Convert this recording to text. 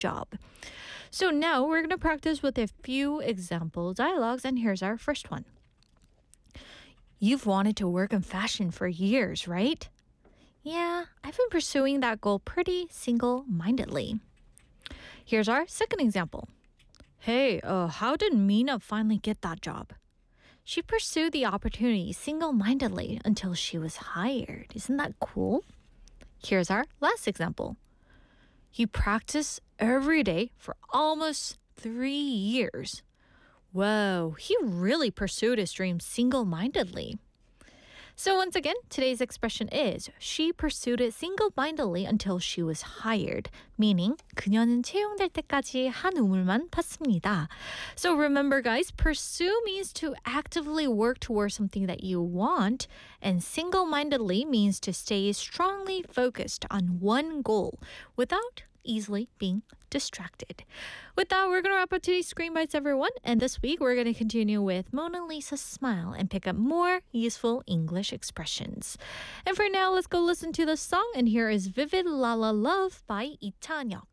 job. So now we're going to practice with a few example dialogues, and here's our first one. You've wanted to work in fashion for years, right? Yeah, I've been pursuing that goal pretty single-mindedly. Here's our second example. Hey, how did Mina finally get that job? She pursued the opportunity single-mindedly until she was hired. Isn't that cool? Here's our last example. You practice every day for almost 3 years. Whoa, he really pursued his dream single-mindedly. So once again, today's expression is she pursued it single-mindedly until she was hired, meaning 그녀는 채용될 때까지 한 우물만 팠습니다. So remember guys, pursue means to actively work towards something that you want, and single-mindedly means to stay strongly focused on one goal without easily being distracted. With that, we're going to wrap up today's Screen Bites, everyone. And this week, we're going to continue with Mona Lisa's Smile and pick up more useful English expressions. And for now, let's go listen to the song. And here is Vivid La La Love by Lee Chan-hyuk.